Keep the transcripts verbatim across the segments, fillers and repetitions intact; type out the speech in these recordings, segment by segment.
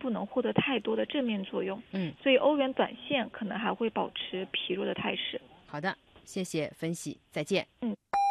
不能获得太多的正面作用。 嗯， 所以欧元短线可能还会保持疲弱的态势。 好的，谢谢分析，再见。 嗯。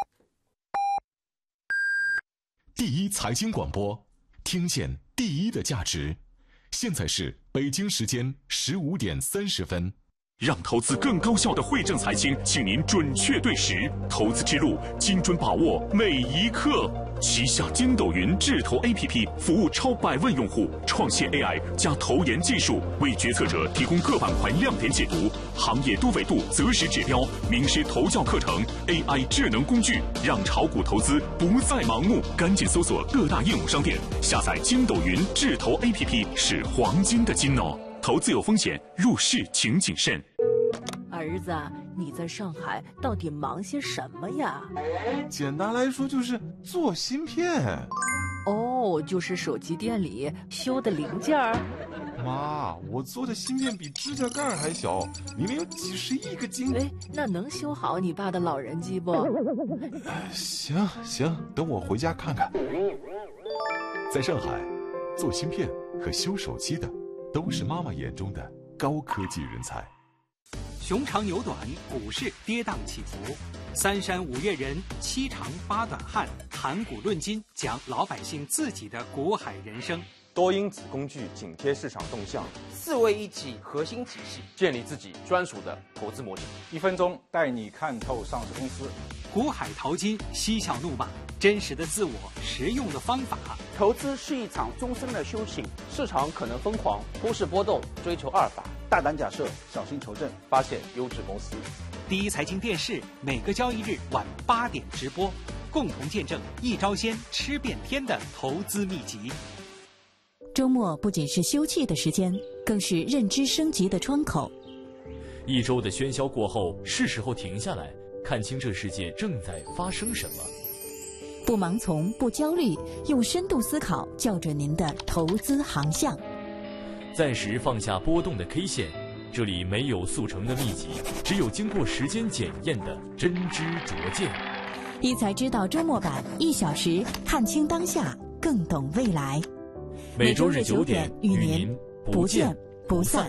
第一财经广播，听见第一的价值。现在是北京时间十五点三十分。 让投资更高效的惠正财经，请您准确对时，投资之路精准把握每一刻。旗下筋斗云智投 A P P 服务超百万用户，创新 A I 加投研技术，为决策者提供各板块亮点解读、行业多维度择时指标、名师投教课程、A I 智能工具，让炒股投资不再盲目。赶紧搜索各大应用商店，下载筋斗云智投 A P P 是黄金的金哦。投资有风险，入市请谨慎。 儿子，你在上海到底忙些什么呀？ 简单来说就是做芯片。 哦，就是手机店里修的零件儿。 妈，我做的芯片比指甲盖还小，里面有几十亿个晶。 哎，那能修好你爸的老人机不？ 行行，等我回家看看。 在上海，做芯片和修手机的都是妈妈眼中的高科技人才。 熊长牛短，股市跌宕起伏，三山五岳人，七长八短汉，谈股论金，讲老百姓自己的股海人生。 多因子工具紧贴市场动向， 四位一体核心体系， 建立自己专属的投资模式。 一分钟带你看透上市公司。 股海淘金，嬉笑怒骂，真实的自我，实用的方法。 投资是一场终身的修行， 市场可能疯狂，忽视波动，追求阿尔法。 大胆假设，小心求证， 发现优质公司。 第一财经电视每个交易日晚八点直播，共同见证一招鲜吃遍天的投资秘籍。 周末不仅是休憩的时间，更是认知升级的窗口。 一周的喧嚣过后，是时候停下来，看清这世界正在发生什么。 不盲从，不焦虑，用深度思考校准您的投资航向。 暂时放下波动的 K 线，这里没有速成的秘籍，只有经过时间检验的真知灼见。 一财知道周末版，一小时看清当下，更懂未来。 每周日九点与您不见不散。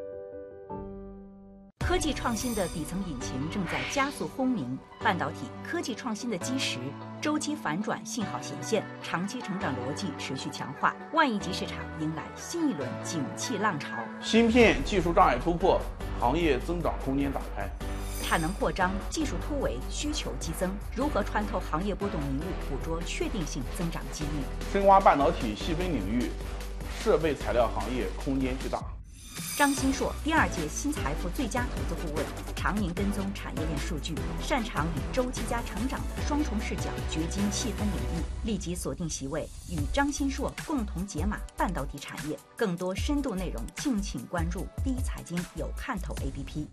科技创新的底层引擎正在加速轰鸣，半导体科技创新的基石周期反转信号显现，长期成长逻辑持续强化，万亿级市场迎来新一轮景气浪潮。 芯片技术障碍突破，行业增长空间打开。 产能扩张，技术突围，需求激增，如何穿透行业波动迷雾，捕捉确定性增长机遇？ 深挖半导体细分领域，设备材料行业空间巨大。 张新硕，第二届新财富最佳投资顾问，常年跟踪产业链数据，擅长以周期加成长的双重视角掘金细分领域。立即锁定席位，与张新硕共同解码半导体产业。更多深度内容，敬请关注第一财经有看头 A P P。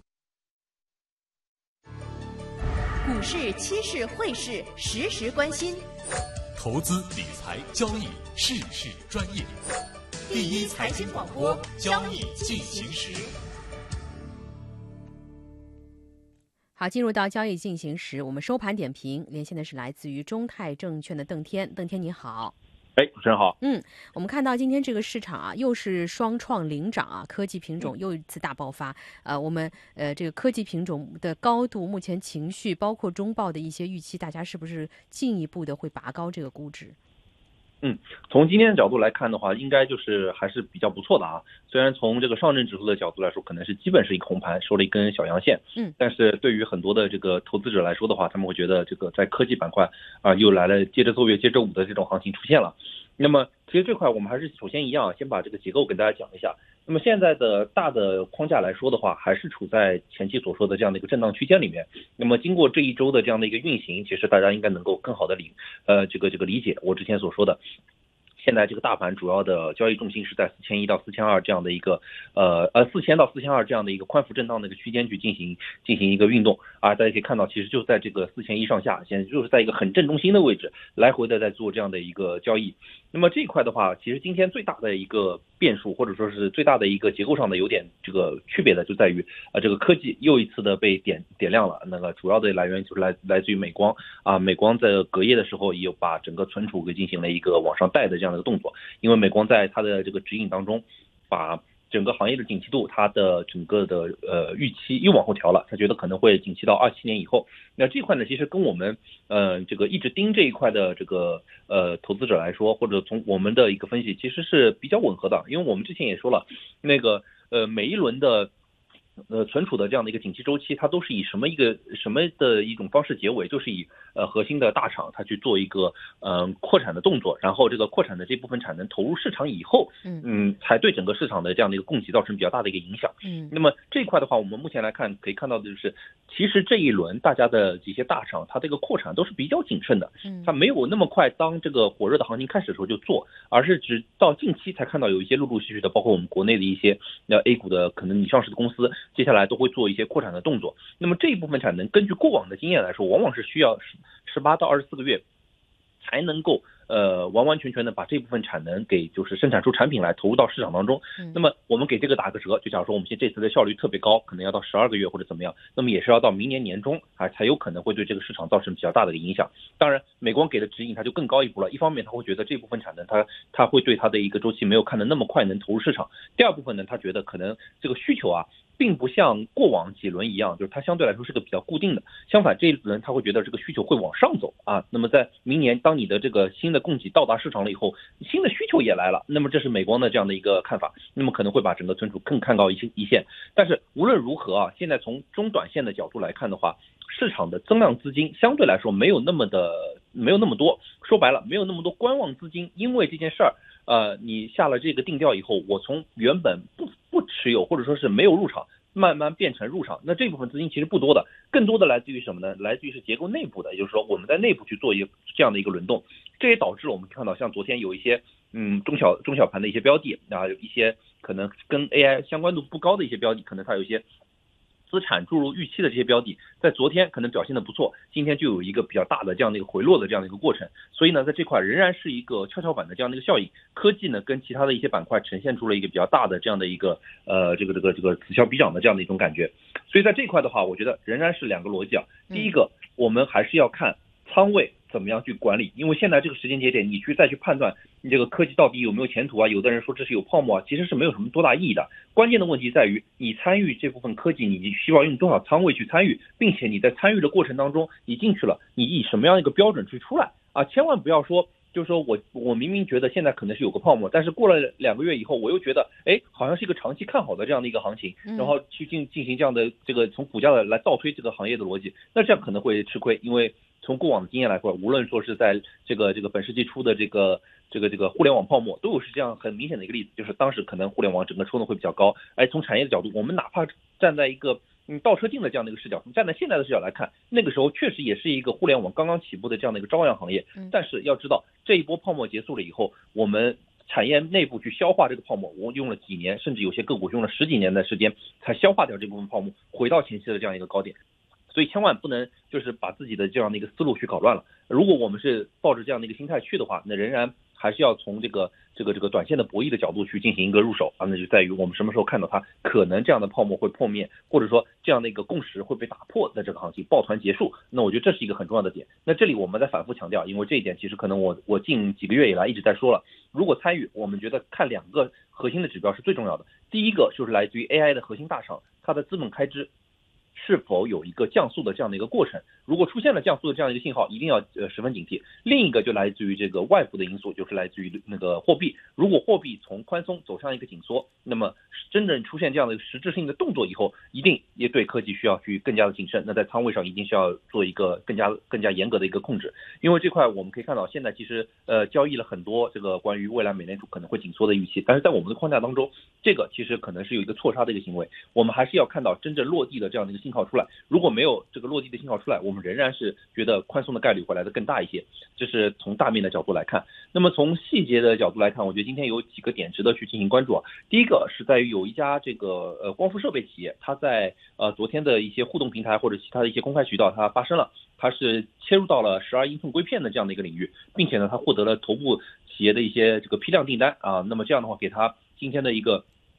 股市、期市、汇市，时时关心。 投资理财交易，事事专业。第一财经广播，交易进行时。 好，进入到交易进行时，我们收盘点评，连线的是来自于中泰证券的邓天。邓天你好。 哎，主持人好。 嗯，我们看到今天这个市场啊，又是双创领涨啊，科技品种又一次大爆发。呃，我们呃这个科技品种的高度，目前情绪包括中报的一些预期，大家是不是进一步的会拔高这个估值？ 嗯，从今天的角度来看的话，应该就是还是比较不错的啊。虽然从这个上证指数的角度来说，可能是基本是一个红盘，收了一根小阳线。 嗯， 但是对于很多的这个投资者来说的话，他们会觉得这个在科技板块啊、呃、又来了接着奏乐接着舞的这种行情出现了。那么其实这块我们还是首先一样，先把这个结构给大家讲一下。那么现在的大的框架来说的话，还是处在前期所说的这样的一个震荡区间里面。那么经过这一周的这样的一个运行，其实大家应该能够更好的理呃这个这个理解我之前所说的。现在这个大盘主要的交易重心是在四千一到四千二这样的一个呃呃四千到四千二这样的一个宽幅震荡的一个区间去进行进行一个运动啊，大家可以看到，其实就在这个四千一上下，现在就是在一个很正中心的位置，来回的在做这样的一个交易。那么这一块的话，其实今天最大的一个变数，或者说是最大的一个结构上的有点这个区别的，就在于啊、呃、这个科技又一次的被点点亮了。那个主要的来源就是来来自于美光啊，美光在隔夜的时候也有把整个存储给进行了一个往上带的这样的一个动作，因为美光在它的这个指引当中。 把整个行业的景气度，它的整个的呃预期又往后调了，他觉得可能会景气到二七年以后。那这块呢，其实跟我们呃这个一直盯这一块的这个呃投资者来说，或者从我们的一个分析，其实是比较吻合的，因为我们之前也说了，那个呃每一轮的。呃，存储的这样的一个景气周期，它都是以什么一个什么的一种方式结尾，就是以呃核心的大厂它去做一个嗯、呃、扩产的动作，然后这个扩产的这部分产能投入市场以后，嗯嗯，才对整个市场的这样的一个供给造成比较大的一个影响。嗯，那么这一块的话，我们目前来看可以看到的就是，其实这一轮大家的这些大厂，它这个扩产都是比较谨慎的，嗯，它没有那么快当这个火热的行情开始的时候就做，而是直到近期才看到有一些陆陆续续的，包括我们国内的一些呃 A 股的可能拟上市的公司。接下来都会做一些扩产的动作，那么这一部分产能，根据过往的经验来说，往往是需要十八到二十四个月才能够呃完完全全的把这部分产能给就是生产出产品来投入到市场当中。嗯、那么我们给这个打个折，就假如说我们现这次的效率特别高，可能要到十二个月或者怎么样，那么也是要到明年年中啊才有可能会对这个市场造成比较大的一个影响。当然，美光给的指引它就更高一步了，一方面他会觉得这部分产能它它会对它的一个周期没有看得那么快能投入市场，第二部分呢，他觉得可能这个需求啊。并不像过往几轮一样，就是它相对来说是个比较固定的。相反，这一轮它会觉得这个需求会往上走啊。那么在明年，当你的这个新的供给到达市场了以后，新的需求也来了。那么这是美光的这样的一个看法，那么可能会把整个存储更看高一一线。但是无论如何啊，现在从中短线的角度来看的话，市场的增量资金相对来说没有那么的没有那么多。说白了，没有那么多观望资金，因为这件事儿。呃，你下了这个定调以后，我从原本不不持有或者说是没有入场，慢慢变成入场，那这部分资金其实不多的，更多的来自于什么呢？来自于是结构内部的，也就是说我们在内部去做一个这样的一个轮动，这也导致了我们看到像昨天有一些嗯中小中小盘的一些标的啊，有一些可能跟 A I 相关度不高的一些标的，可能它有一些。资产注入预期的这些标的，在昨天可能表现的不错，今天就有一个比较大的这样的一个回落的这样的一个过程，所以呢，在这块仍然是一个跷跷板的这样的一个效应。科技呢，跟其他的一些板块呈现出了一个比较大的这样的一个呃这个这个这个此消彼长的这样的一种感觉。所以在这块的话，我觉得仍然是两个逻辑啊。第一个，我们还是要看仓位怎么样去管理，因为现在这个时间节点，你去再去判断你这个科技到底有没有前途啊？有的人说这是有泡沫啊，其实是没有什么多大意义的。关键的问题在于你参与这部分科技，你希望用多少仓位去参与，并且你在参与的过程当中，你进去了，你以什么样一个标准去出来啊？千万不要说。就是说我我明明觉得现在可能是有个泡沫，但是过了两个月以后，我又觉得哎，好像是一个长期看好的这样的一个行情，然后去进进行这样的这个从股价的来倒推这个行业的逻辑，那这样可能会吃亏，因为从过往的经验来说，无论说是在这个这个本世纪初的这个这个这个互联网泡沫，都有是这样很明显的一个例子，就是当时可能互联网整个抽动会比较高，哎，从产业的角度，我们哪怕站在一个嗯，倒车镜的这样的一个视角，站在现在的视角来看，那个时候确实也是一个互联网刚刚起步的这样的一个朝阳行业。但是要知道，这一波泡沫结束了以后，我们产业内部去消化这个泡沫，我用了几年，甚至有些个股用了十几年的时间才消化掉这部分泡沫，回到前期的这样一个高点。所以千万不能就是把自己的这样的一个思路去搞乱了。如果我们是抱着这样的一个心态去的话，那仍然还是要从这个这个这个短线的博弈的角度去进行一个入手啊，那就在于我们什么时候看到它可能这样的泡沫会破灭，或者说这样的一个共识会被打破，在这个行情抱团结束，那我觉得这是一个很重要的点。那这里我们在反复强调，因为这一点其实可能我我近几个月以来一直在说了，如果参与，我们觉得看两个核心的指标是最重要的。第一个就是来自于 A I 的核心大厂，它的资本开支是否有一个降速的这样的一个过程，如果出现了降速的这样一个信号，一定要呃十分警惕。另一个就来自于这个外部的因素，就是来自于那个货币，如果货币从宽松走向一个紧缩，那么真正出现这样的实质性的动作以后，一定也对科技需要去更加的谨慎，那在仓位上一定是要做一个更加更加严格的一个控制。因为这块我们可以看到，现在其实呃交易了很多这个关于未来美联储可能会紧缩的预期，但是在我们的框架当中，这个其实可能是有一个错杀的一个行为，我们还是要看到真正落地的这样的一个信号出来。如果没有这个落地的信号出来，我们仍然是觉得宽松的概率会来得更大一些，这是从大面的角度来看。那么从细节的角度来看，我觉得今天有几个点值得去进行关注啊。第一个是在于有一家这个呃光伏设备企业，它在呃昨天的一些互动平台或者其他的一些公开渠道，它发生了，它是切入到了十二英寸硅片的这样的一个领域，并且呢，它获得了头部企业的一些这个批量订单啊。那么这样的话，给它今天的一个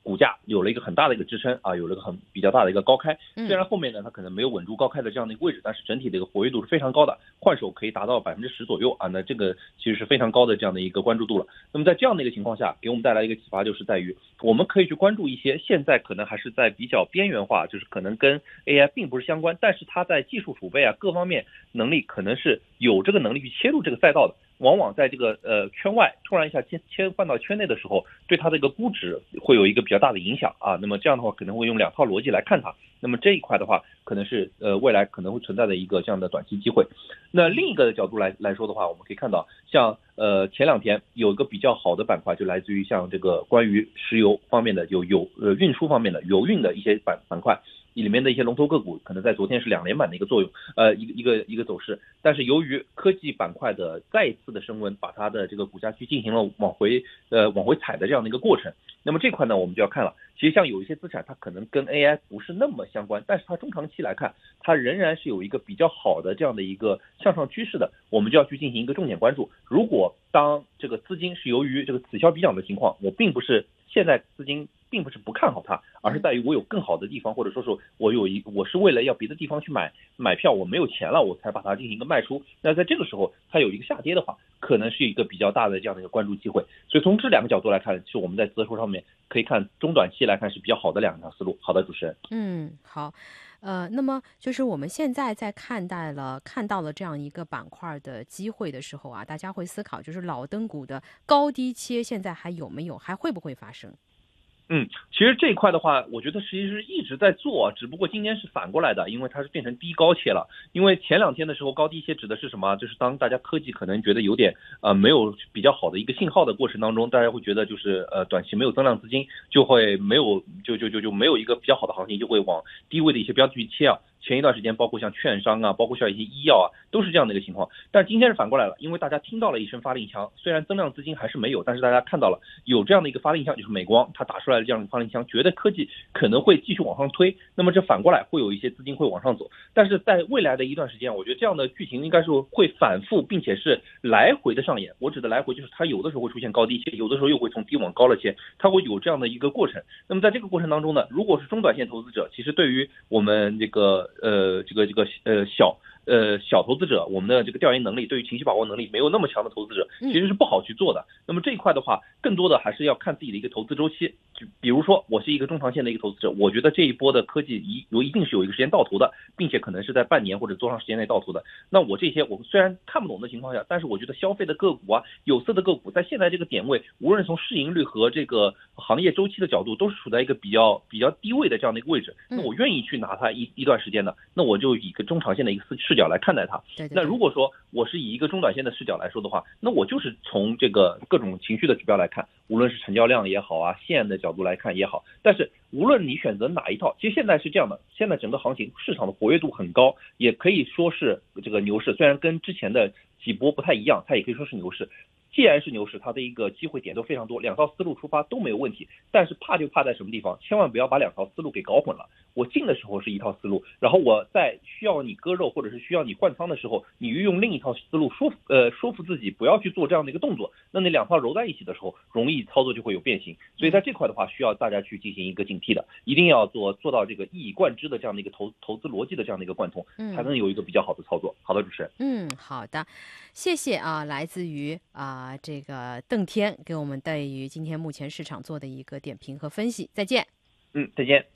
股价有了一个很大的一个支撑啊，有了一个很比较大的一个高开。虽然后面呢它可能没有稳住高开的这样的一个位置，但是整体的一个活跃度是非常高的，换手可以达到百分之十左右啊，那这个其实是非常高的这样的一个关注度了。那么在这样的一个情况下，给我们带来一个启发，就是在于我们可以去关注一些现在可能还是在比较边缘化，就是可能跟 A I 并不是相关，但是它在技术储备啊各方面能力可能是有这个能力去切入这个赛道的。往往在这个呃圈外突然一下切切换到圈内的时候，对它的一个估值会有一个比较大的影响啊。那么这样的话可能会用两套逻辑来看它。那么这一块的话，可能是呃未来可能会存在的一个这样的短期机会。那另一个角度来来说的话，我们可以看到，像呃前两天有一个比较好的板块，就来自于像这个关于石油方面的，有有呃运输方面的油运的一些板板块。里面的一些龙头个股可能在昨天是两连板的一个作用，呃，一个一个一个走势。但是由于科技板块的再一次的升温，把它的这个股价去进行了往回呃往回踩的这样的一个过程。那么这块呢，我们就要看了。其实像有一些资产，它可能跟 A I 不是那么相关，但是它中长期来看，它仍然是有一个比较好的这样的一个向上趋势的，我们就要去进行一个重点关注。如果当这个资金是由于这个此消彼长的情况，我并不是现在资金。并不是不看好它，而是在于我有更好的地方，或者说是我有一我是为了要别的地方去买买票，我没有钱了，我才把它进行一个卖出。那在这个时候，它有一个下跌的话，可能是一个比较大的这样的一个关注机会。所以从这两个角度来看，是我们在择手上面可以看中短期来看是比较好的两条思路。好的，主持人。 嗯，好。呃，那么就是我们现在在看待了看到了这样一个板块的机会的时候啊，大家会思考，就是老登股的高低切现在还有没有，还会不会发生？ 嗯，其实这一块的话，我觉得实际是一直在做，只不过今天是反过来的，因为它是变成低高切了。因为前两天的时候高低切指的是什么？就是当大家科技可能觉得有点呃没有比较好的一个信号的过程当中，大家会觉得就是呃短期没有增量资金，就会没有就就就就没有一个比较好的行情，就会往低位的一些标的去切啊。前一段时间包括像券商啊，包括像一些医药啊，都是这样的一个情况。但是今天是反过来了，因为大家听到了一声发令枪，虽然增量资金还是没有，但是大家看到了有这样的一个发令枪，就是美光它打出来的这样的发令枪，觉得科技可能会继续往上推，那么这反过来会有一些资金会往上走。但是在未来的一段时间，我觉得这样的剧情应该是会反复，并且是来回的上演。我指的来回就是它有的时候会出现高低切，有的时候又会从低往高了切，它会有这样的一个过程。那么在这个过程当中呢，如果是中短线投资者，其实对于我们这个呃这个这个呃小呃小投资者，我们的这个调研能力，对于情绪把握能力没有那么强的投资者，其实是不好去做的。那么这一块的话，更多的还是要看自己的一个投资周期。就比如说我是一个中长线的一个投资者，我觉得这一波的科技一有一定是有一个时间到头的，并且可能是在半年或者多长时间内到头的。那我这些我虽然看不懂的情况下，但是我觉得消费的个股啊，有色的个股，在现在这个点位，无论从市盈率和这个行业周期的角度，都是处在一个比较比较低位的这样的一个位置。那我愿意去拿它一一段时间的，那我就以一个中长线的一个视角来看待它。 对对对。 那如果说我是以一个中短线的视角来说的话，那我就是从这个各种情绪的指标来看，无论是成交量也好啊，线的角度来看也好，但是无论你选择哪一套，其实现在是这样的，现在整个行情市场的活跃度很高，也可以说是这个牛市，虽然跟之前的几波不太一样，它也可以说是牛市。既然是牛市，它的一个机会点都非常多，两套思路出发都没有问题。但是怕就怕在什么地方，千万不要把两套思路给搞混了。我进的时候是一套思路，然后我在需要你割肉或者是需要你换仓的时候，你运用另一套思路说服呃说服自己不要去做这样的一个动作，那那两套揉在一起的时候，容易操作就会有变形。所以在这块的话，需要大家去进行一个警惕的，一定要做做到这个一以贯之的这样的一个投投资逻辑的这样的一个贯通，才能有一个比较好的操作。好的，主持人。 嗯，好的，谢谢啊，来自于啊、呃、这个邓天给我们对于今天目前市场做的一个点评和分析。再见。 嗯，再见。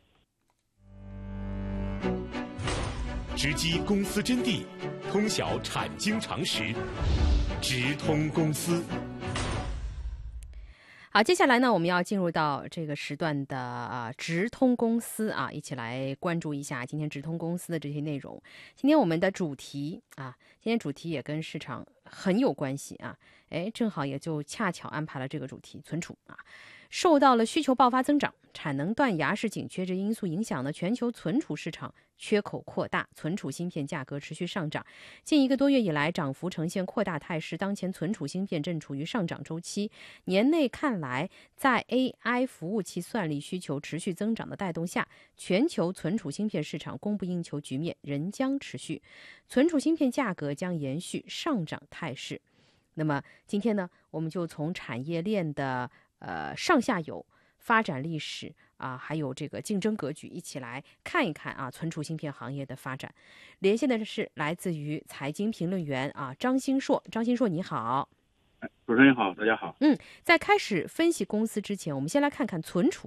直击公司真谛，通晓产经常识，直通公司。 好，接下来呢，我们要进入到这个时段的啊直通公司啊，一起来关注一下今天直通公司的这些内容。今天我们的主题啊，今天主题也跟市场很有关系啊，哎，正好也就恰巧安排了这个主题，存储啊。受到了需求爆发增长、产能断崖式紧缺这因素影响呢，全球存储市场缺口扩大，存储芯片价格持续上涨。近一个多月以来，涨幅呈现扩大态势。当前存储芯片正处于上涨周期，年内看来，在 A I 服务器算力需求持续增长的带动下，全球存储芯片市场供不应求局面仍将持续，存储芯片价格将延续上涨态势。那么今天呢，我们就从产业链的呃上下游发展历史啊，还有这个竞争格局，一起来看一看啊存储芯片行业的发展。连线的是来自于财经评论员啊张兴硕，张兴硕你好。 主持人好，大家好。 嗯，在开始分析公司之前，我们先来看看存储